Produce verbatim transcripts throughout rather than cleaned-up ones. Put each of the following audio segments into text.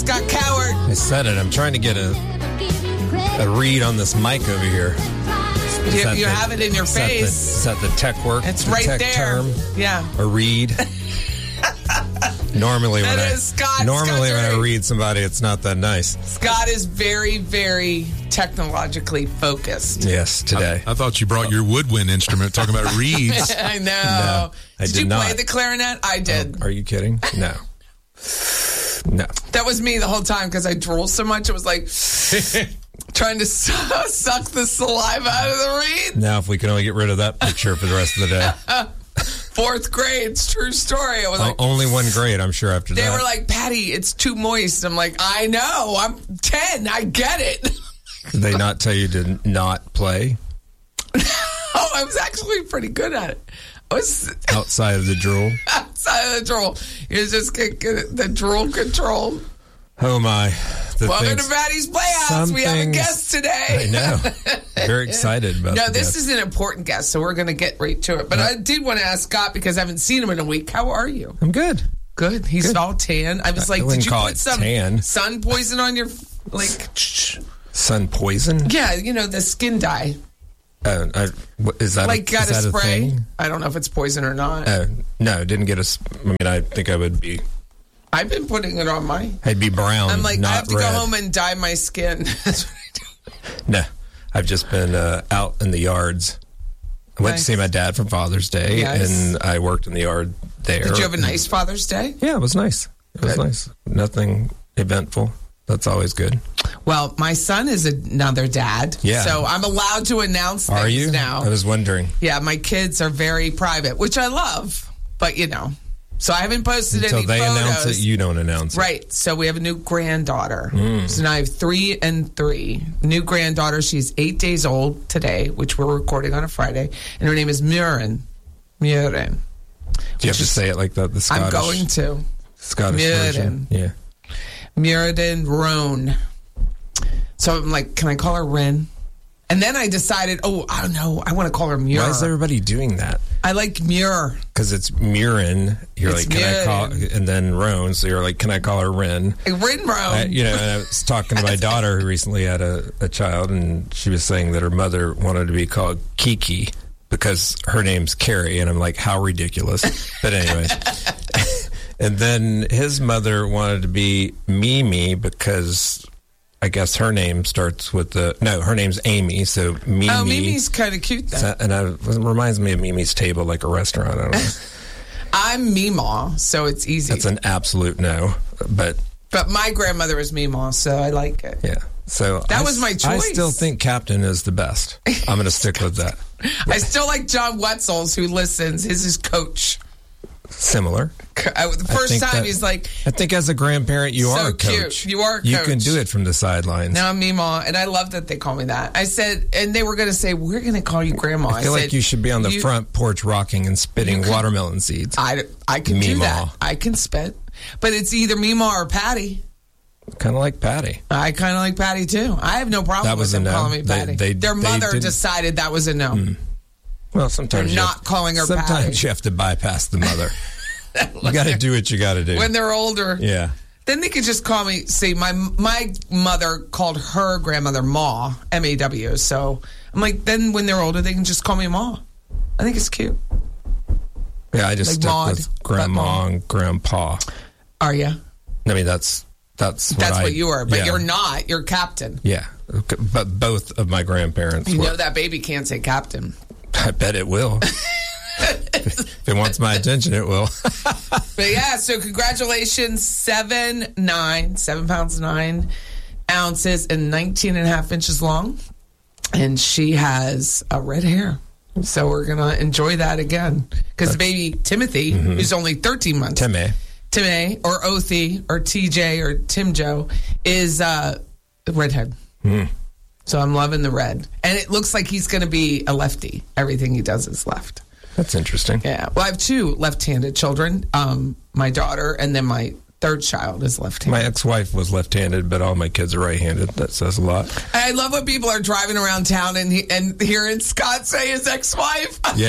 Scott Coward. I said it. I'm trying to get a a read on this mic over here. You, you the, have it in your is face. That the, is that the tech work? It's the right tech there. Term? Yeah. A read. Normally, that when is I Scott. normally Scott's when right. I read somebody, it's not that nice. Scott is very, very technologically focused. Yes, today. I, I thought you brought your woodwind instrument, talking about reeds. I know. No, I did, did you not. play the clarinet? I did. Oh, are you kidding? No. No. That was me the whole time because I drool so much. It was like trying to su- suck the saliva out of the reed. Now, if we can only get rid of that picture for the rest of the day. Fourth grade, it's true story. It was oh, like only one grade, I'm sure, after they that. were like, Patty, it's too moist. I'm like, I know. I'm ten. I get it. Did they not tell you to not play? Oh, I was actually pretty good at it. I was outside of the drool. Outside of the drool. You just get, get the drool control. Oh my! The Welcome things, to Patty's Playhouse. We have a guest today. I know. Very excited about. No, the this guest. is an important guest, so we're going to get right to it. But I did want to ask Scott because I haven't seen him in a week. How are you? I'm good. Good. He's Good. all tan. I was I like, wouldn't did you call put it some tan. sun poison on your like? Sun poison? Yeah, you know the skin dye. Uh, I, what, is that Like a, got is a that spray? A thing? I don't know if it's poison or not. Uh, no, didn't get a. s- I mean, I think I would be. I've been putting it on my. I'd be brown. I'm like, not I have to red. go home and dye my skin. That's what I do. No, I've just been uh, out in the yards. I went Nice. to see my dad for Father's Day, Nice. and I worked in the yard there. Did you have a nice Father's Day? Yeah, it was nice. It was Good. nice. Nothing eventful. That's always good. Well, my son is another dad. Yeah. So I'm allowed to announce Are things you? now. I was wondering. Yeah, my kids are very private, which I love. But, you know, so I haven't posted Until any they photos. announce it, you don't announce it. Right. So we have a new granddaughter. Mm. So now I have three and three. New granddaughter. She's eight days old today, which we're recording on a Friday. And her name is Muren. Muren. Do you have to say it like that? The Scottish, I'm going to. Scottish version. Yeah. Muradin Roan. So I'm like, can I call her Ren? And then I decided, oh, I don't know. I want to call her Muir. Why is everybody doing that? I like Muir. Because it's Murin. You're It's like, can I call, Murin. and then Roan. So you're like, can I call her Ren? Rin Roan. I, you know, and I was talking to my daughter who recently had a, a child, and she was saying that her mother wanted to be called Kiki because her name's Carrie, and I'm like, how ridiculous. But anyways. And then his mother wanted to be Mimi because I guess her name starts with the, no, her name's Amy, so Mimi. Oh, Mimi's kind of cute, though. So- and I, it reminds me of Mimi's Table, like a restaurant. I don't know. I'm Meemaw, so it's easy. That's an absolute no, but but my grandmother was Meemaw, so I like it. yeah. So That I was my s- I choice. still think Captain is the best. I'm going to stick with that. I still like John Wetzel's, who listens. His is Coach. Similar. Co- I- the I first think time that- he's like, I think as a grandparent, you So are a cute. coach. You are a You can coach. do it from the sidelines. now I'm Meemaw, and I love that they call me that. I said, and they were going to say, we're going to call you Grandma. I feel said, like you should be on the you- front porch rocking and spitting You could- watermelon seeds. I, I can do Meemaw. that. I can spit. But it's either Meemaw or Patty. Kind of like Patty. I kind of like Patty, too. I have no problem That was with them a no. calling me They- Patty. they- Their they mother didn't- decided that was a no. Well, sometimes They're you not have, calling her Sometimes Patty. you have to bypass the mother. You got to do what you got to do. When they're older. Yeah. Then they could just call me, see, my my mother called her grandmother Ma, M A W. So I'm like, then when they're older, they can just call me Ma. I think it's cute. Yeah, I just Like stuck Maud, with but grandma Maud. and grandpa. Are you? I mean, that's that's what That's I, what you are. But yeah. you're not. You're Captain. Yeah, okay, but both of my grandparents You were. know that baby can't say Captain. I bet it will. If it wants my attention, it will. But yeah, so congratulations, seven, nine, seven pounds, nine ounces, and nineteen and a half inches long. And she has a red hair. So we're going to enjoy that again. Because the baby, Timothy, who's only thirteen months. Timmy. Timmy, or Othie, or T J, or Tim Joe, is uh, a redhead. Mm. So I'm loving the red. And it looks like he's going to be a lefty. Everything he does is left. That's interesting. Yeah. Well, I have two left-handed children. Um, my daughter, and then my third child is left-handed. My ex-wife was left-handed, but all my kids are right-handed. That says a lot. I love when people are driving around town and he, and hearing Scott say his ex-wife. Yeah.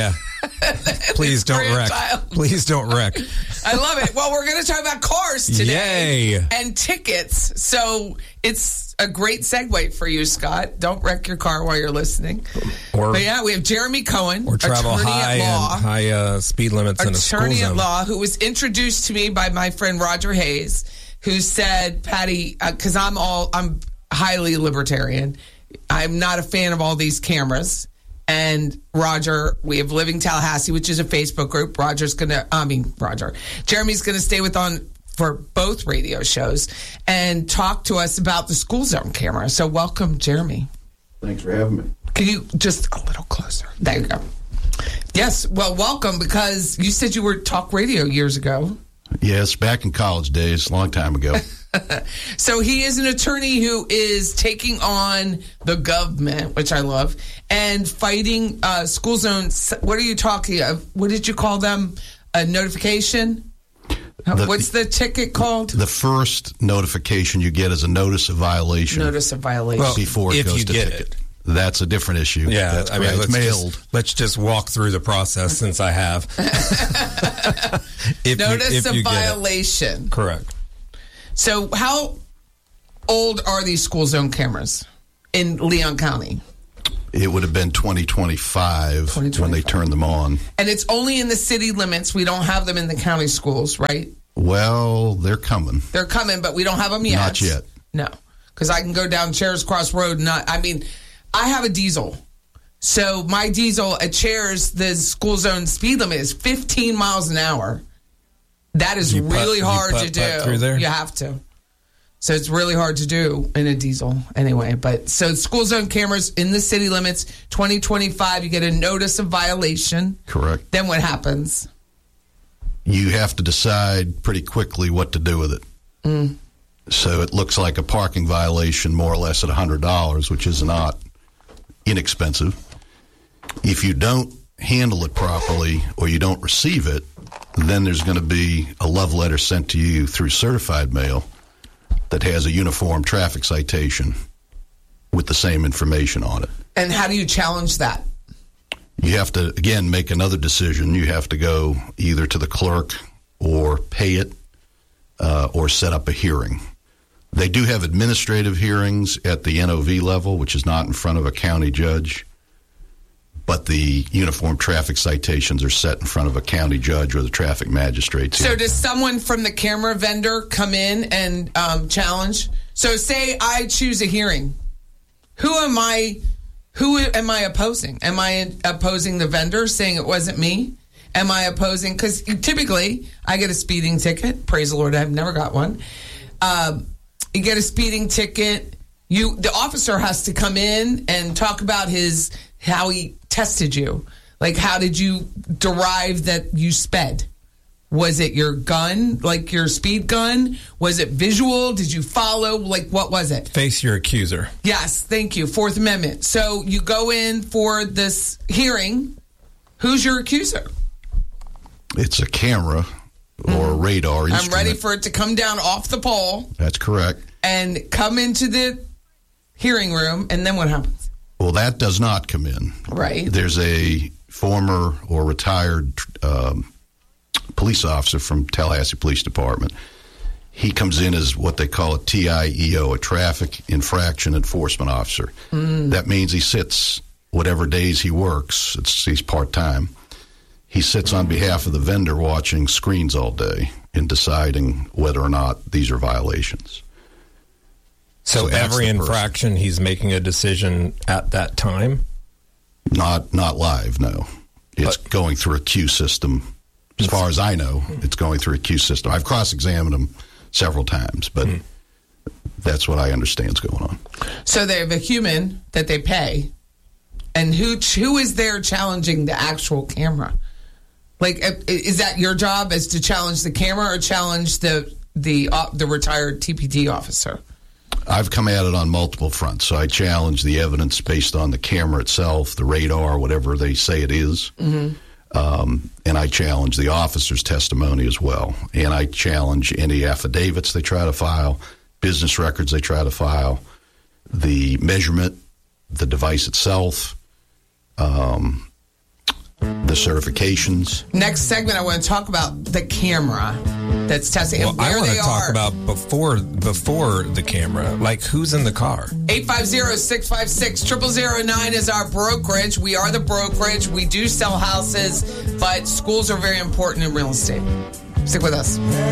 Please don't wreck. grandchild. Please don't wreck. I love it. Well, we're going to talk about cars today. Yay. And tickets. So it's a great segue for you, Scott. Don't wreck your car while you're listening. Or, But yeah, we have Jeremy Cohen, or travel attorney high at law. and high uh, speed limits in a school Attorney at zone. law, who was introduced to me by my friend Roger Hayes, who said, Patty, because I'm all, I'm highly libertarian. I'm not a fan of all these cameras. And Roger, we have Living Tallahassee, which is a Facebook group. Roger's going to, I mean, Roger, Jeremy's going to stay with on for both radio shows and talk to us about the school zone camera. So welcome, Jeremy. Thanks for having me. Can you just a little closer? There you go. Yes, well, welcome, because you said you were talk radio years ago. Yes, back in college days, a long time ago. So he is an attorney who is taking on the government, which I love, and fighting uh, school zones. What are you talking of? What did you call them? A notification? The- What's the ticket called? The first notification you get is a notice of violation Notice of violation. Well, before it if goes you to get ticket. it. That's a different issue. Yeah, That's I mean, correct. let's It's mailed. just, let's just walk through the process since I have. if Notice you, if of you get it. violation. Correct. So how old are these school zone cameras in Leon County? It would have been twenty twenty-five when they turned them on. And it's only in the city limits. We don't have them in the county schools, right? Well, they're coming. They're coming, but we don't have them yet. Not yet. No, because I can go down Chairs Cross Road. And not, I mean, I have a diesel. So my diesel at Chairs, the school zone speed limit is fifteen miles an hour. That is You putt- really you hard putt- to do. putt through there? You have to. So it's really hard to do in a diesel anyway. But so school zone cameras in the city limits, twenty twenty-five, you get a notice of violation. Correct. Then what happens? You have to decide pretty quickly what to do with it. Mm. So it looks like a parking violation more or less at one hundred dollars, which is not inexpensive. If you don't handle it properly or you don't receive it, then there's going to be a love letter sent to you through certified mail that has a uniform traffic citation with the same information on it. And how do you challenge that? You have to, again, make another decision. You have to go either to the clerk or pay it uh, or set up a hearing. They do have administrative hearings at the N O V level, which is not in front of a county judge. But the uniform traffic citations are set in front of a county judge or the traffic magistrate. So does someone from the camera vendor come in and um, challenge? So say I choose a hearing. Who am I? Who am I opposing? Am I opposing the vendor saying it wasn't me? Am I opposing? Because typically I get a speeding ticket. Praise the Lord, I've never got one. Um, you get a speeding ticket. You, the officer has to come in and talk about his how he tested you. Like, how did you derive that you sped? Was it your gun, like your speed gun? Was it visual? Did you follow? Like, what was it? Face your accuser. Yes, thank you. Fourth Amendment. So you go in for this hearing. Who's your accuser? It's a camera or a radar I'm instrument. ready for it to come down off the pole That's correct. and come into the hearing room, and then what happens? Well, that does not come in. Right. There's a former or retired um, police officer from Tallahassee Police Department. He comes in as what they call a T I E O, a traffic infraction enforcement officer. Mm. That means he sits whatever days he works. It's, he's part-time. He sits on behalf of the vendor watching screens all day and deciding whether or not these are violations. So, So that's every the person. infraction, he's making a decision at that time? Not not live, no. It's But- going through a queue system. As far as I know, it's going through a queue system. I've cross-examined him several times, but Hmm. that's what I understand is going on. So they have a human that they pay, and who who is there challenging the actual camera? Like, uh, is that your job, is to challenge the camera or challenge the the uh, the retired T P D officer? I've come at it on multiple fronts. So I challenge the evidence based on the camera itself, the radar, whatever they say it is. Mm-hmm. Um, and I challenge the officer's testimony as well. And I challenge any affidavits they try to file, business records they try to file, the measurement, the device itself. Um, the certifications. Next segment, I want to talk about the camera that's testing Well, and where I want they to talk are. about before before the camera, like who's in the car. eight five zero, six five six, zero zero zero nine is our brokerage. We are the brokerage. We do sell houses, but schools are very important in real estate. Stick with us.